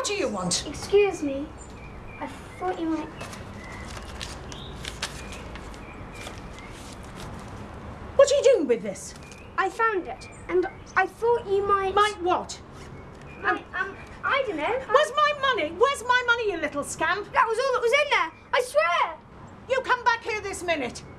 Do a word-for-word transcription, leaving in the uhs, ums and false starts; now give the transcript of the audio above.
What do you want? Excuse me. I thought you might... What are you doing with this? I found it, and I thought you might... Might what? Might, um, I don't know. Where's my money? Where's my money, you little scamp? That was all that was in there. I swear. You come back here this minute.